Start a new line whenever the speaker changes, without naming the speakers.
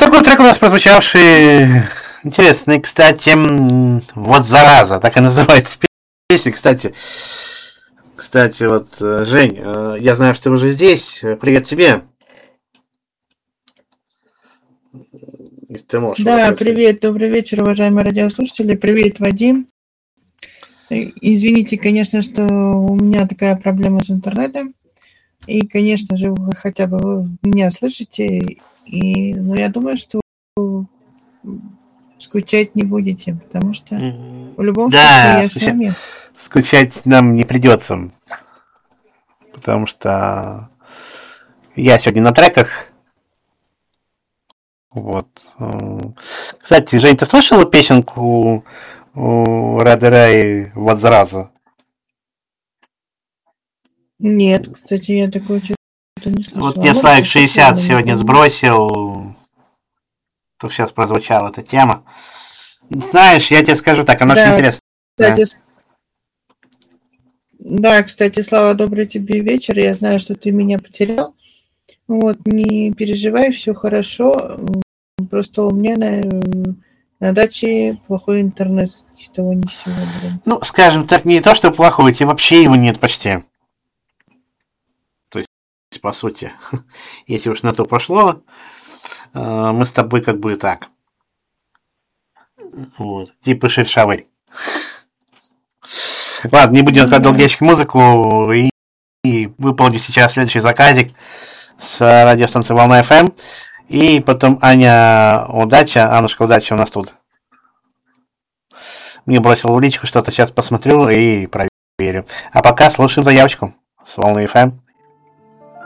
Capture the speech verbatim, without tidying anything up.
такой трек у нас прозвучавший. Интересный, кстати, вот зараза, так и называется песня, кстати. Кстати, вот, Жень, я знаю, что ты уже здесь. Привет тебе.
Если ты можешь. Да, привет, добрый вечер, уважаемые радиослушатели. Привет, Вадим. Извините, конечно, что у меня такая проблема с интернетом. И, конечно же, вы хотя бы вы меня слышите. И, ну, я думаю, что скучать не будете, потому что в любом
да,
случае я
скучать,
с вами.
Скучать нам не придется. Потому что я сегодня на треках. Вот. Кстати, Жень, ты слышала песенку Рады Рай «Вот зараза»?
Нет, кстати, я такое что-то не слышала.
Вот мне Славик шестьдесят сегодня сбросил. Только сейчас прозвучала эта тема. Знаешь, я тебе скажу так, она да, очень интересная.
Кстати, да, кстати, Слава, добрый тебе вечер. Я знаю, что ты меня потерял. Вот, не переживай, все хорошо. Просто у меня на, на даче плохой интернет. Ни с того ни с сего. Блин.
Ну, скажем так, не то, что плохой, у тебя вообще его нет почти. То есть, по сути, если уж на то пошло, мы с тобой как бы так. Вот, типа шершавый. Ладно, не будем откладывать долгоящик музыку. И, и выполню сейчас следующий заказик с радиостанции Волна эф эм. И потом Аня, удача. Аннушка, удача у нас тут. Мне бросил в личку что-то, сейчас посмотрю и проверю. А пока слушаем заявочку с Волны эф эм.